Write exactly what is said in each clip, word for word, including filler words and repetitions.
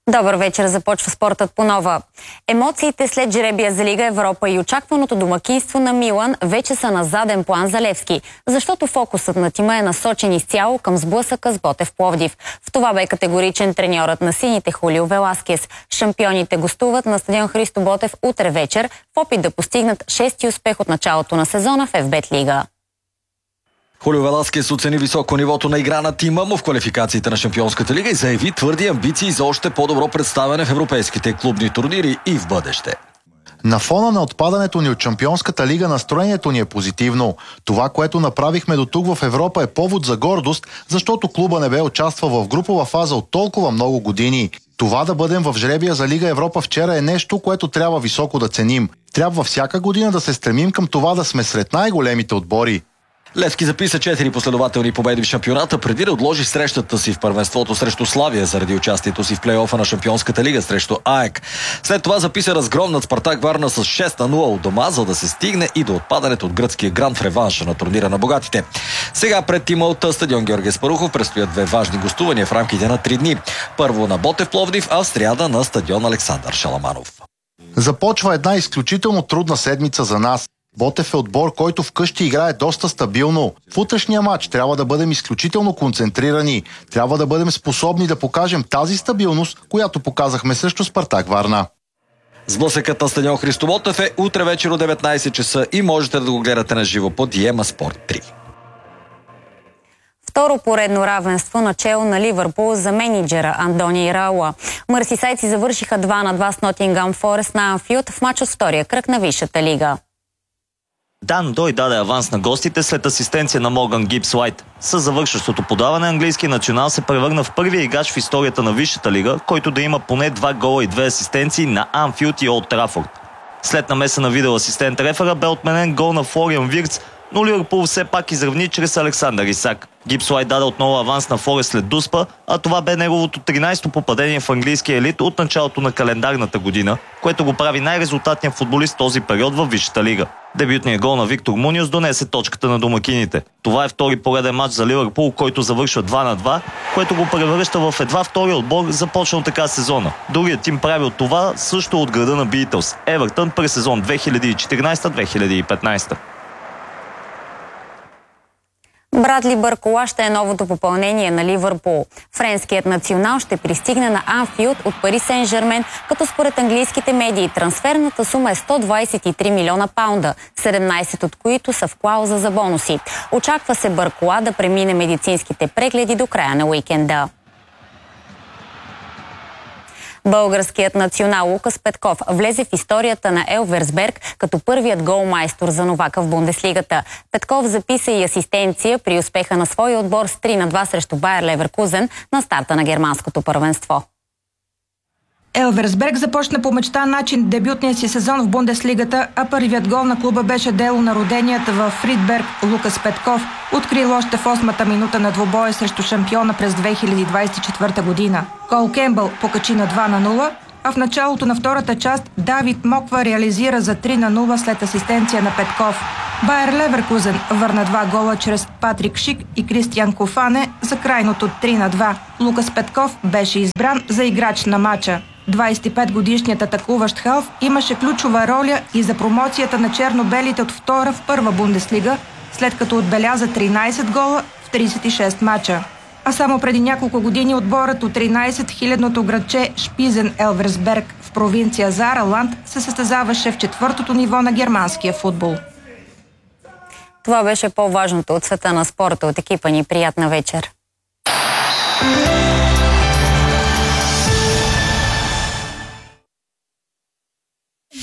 Добър вечер, започва спортът по нова. Емоциите след жребия за Лига Европа и очакваното домакинство на Милан вече са на заден план за Левски, защото фокусът на тима е насочен изцяло към сблъсъка с Ботев Пловдив. В това бе категоричен треньорът на сините Хулио Веласкес. Шампионите гостуват на стадион Христо Ботев утре вечер в опит да постигнат шести успех от началото на сезона в Еф Бет Лига. Хулио Веласкес оцени високо нивото на игра на тима му в квалификациите на Шампионската лига и заяви твърди амбиции за още по-добро представяне в европейските клубни турнири и в бъдеще. На фона на отпадането ни от Шампионската лига настроението ни е позитивно. Това, което направихме до тук в Европа е повод за гордост, защото клуба не бе участвал в групова фаза от толкова много години. Това да бъдем в жребия за Лига Европа вчера е нещо, което трябва високо да ценим. Трябва всяка година да се стремим към това да сме сред най-големите отбори. Левски записа четири последователни победи в шампионата, преди да отложи срещата си в първенството срещу Славия заради участието си в плейофа на Шампионската лига срещу АЕК. След това записа разгром над Спартак Варна с шест на нула от дома, за да се стигне и до отпадането от гръцкия гранд в реванша на турнира на богатите. Сега пред тима от стадион Георги Аспарухов предстоят две важни гостувания в рамките на три дни. Първо на Ботев Пловдив, а в сряда на стадион Александър Шаламанов. Започва една изключително трудна седмица за нас. Ботев е отбор, който вкъщи играе доста стабилно. В утрешния матч трябва да бъдем изключително концентрирани. Трябва да бъдем способни да покажем тази стабилност, която показахме срещу Спартак Варна. Сблъсъкът на стадион Христо Ботев е утре вечер от деветнайсет часа и можете да го гледате на живо по Диема Спорт три. Второ поредно равенство начело на Ливърпул за мениджера Андони Ирауа. Мърсисайци завършиха два на два с Нотингъм Форест на Анфилд в мач от втория кръг на Висшата лига. Дан Дой даде аванс на гостите след асистенция на Морган Гибс Уайт. С завършващото подаване английски национал се превърна в първия играч в историята на Висшата лига, който да има поне два гола и две асистенции на Анфилд и Олд Трафорд. След намеса на видео асистент рефера бе отменен гол на Флориан Вирц, но Ливърпул все пак изравни чрез Александър Исак. Гибс Уайт даде отново аванс на Форест след Дуспа, а това бе неговото тринайсето попадение в английския елит от началото на календарната година, което го прави най-резултатният футболист този период във Висшата лига. Дебютният гол на Виктор Муниос донесе точката на домакините. Това е втори пореден матч за Ливърпул, който завършва два на два, което го превръща в едва втори отбор, започнал така сезона. Другият тим прави от това също от града на Битълс – Евертън през сезон две хиляди и четиринайсета - две хиляди и петнайсета. Брадли Бъркола ще е новото попълнение на Ливърпул. Френският национал ще пристигне на Анфилд от Пари Сен-Жермен, като според английските медии трансферната сума е сто двайсет и три милиона паунда, седемнайсет от които са в клауза за бонуси. Очаква се Бъркола да премине медицинските прегледи до края на уикенда. Българският национал Лукас Петков влезе в историята на Елверсберг като първият голмайстор за новака в Бундеслигата. Петков записа и асистенция при успеха на своя отбор с три на два срещу Байер Леверкузен на старта на германското първенство. Елверсберг започна по мечта начин дебютния си сезон в Бундеслигата, а първият гол на клуба беше дело на роденият в Фридберг Лукас Петков, открил още в осмата минута на двубоя срещу шампиона през две хиляди двайсет и четвърта година. Кол Кембъл покачи на два на нула, а в началото на втората част Давид Моква реализира за три на нула след асистенция на Петков. Байер Леверкузен върна два гола чрез Патрик Шик и Кристиан Кофане за крайното три на два. Лукас Петков беше избран за играч на матча. двайсет и пет годишният атакуващ халф имаше ключова роля и за промоцията на черно-белите от втора в първа Бундеслига, след като отбеляза тринайсет гола в трийсет и шест мача. А само преди няколко години отборът от тринайсет хилядното градче Шпизен Елверсберг в провинция Зараланд се състезаваше в четвъртото ниво на германския футбол. Това беше по-важното от света на спорта. От екипа ни приятна вечер.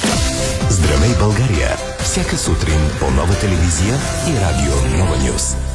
Здравей, България! Всяка сутрин по Нова телевизия и радио Нова Нюз.